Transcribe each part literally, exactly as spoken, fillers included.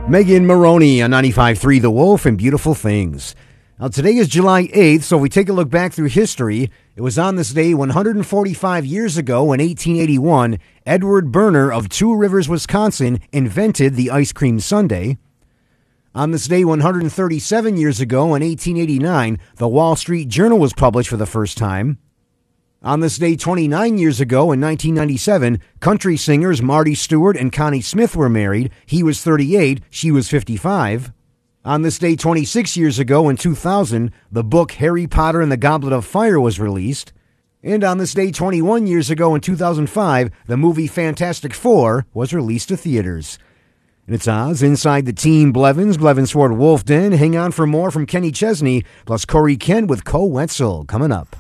Megan Maroney on ninety-five point three The Wolf and Beautiful Things. Now, today is July eighth, so if we take a look back through history, it was on this day one hundred forty-five years ago in eighteen eighty-one, Edward Berner of Two Rivers, Wisconsin, invented the ice cream sundae. On this day one hundred thirty-seven years ago in eighteen eighty-nine, the Wall Street Journal was published for the first time. On this day twenty-nine years ago in nineteen ninety-seven, country singers Marty Stewart and Connie Smith were married. He was thirty-eight, she was fifty-five. On this day twenty-six years ago in two thousand, the book Harry Potter and the Goblet of Fire was released. And on this day twenty-one years ago in two thousand five, the movie Fantastic Four was released to theaters. And it's Oz inside the Team Blevins, Blevins Ford Wolf Den. Hang on for more from Kenny Chesney, plus Corey Kent with Co Wetzel coming up.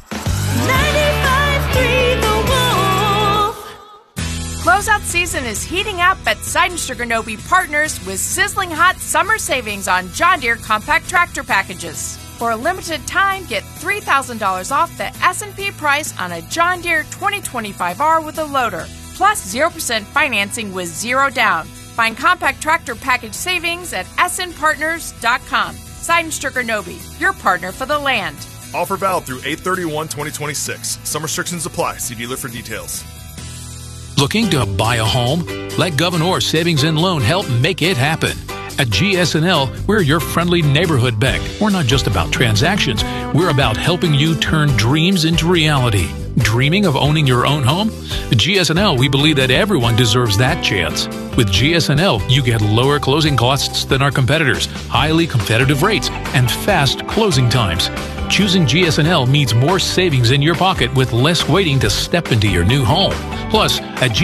Closeout season is heating up at Seidenstricker Partners with sizzling hot summer savings on John Deere compact tractor packages. For a limited time, get three thousand dollars off the S and P price on a John Deere twenty twenty-five R with a loader, plus zero percent financing with zero down. Find compact tractor package savings at S N partners dot com. Seidenstricker Nobe, your partner for the land. Offer valid through eight thirty-one twenty twenty-six. Some restrictions apply. See dealer for details. Looking to buy a home? Let Governor Savings and Loan help make it happen. At G S N L, we're your friendly neighborhood bank. We're not just about transactions. We're about helping you turn dreams into reality. Dreaming of owning your own home? At G S N L, we believe that everyone deserves that chance. With G S N L, you get lower closing costs than our competitors, highly competitive rates, and fast closing times. Choosing G S N L means more savings in your pocket with less waiting to step into your new home. Plus, at G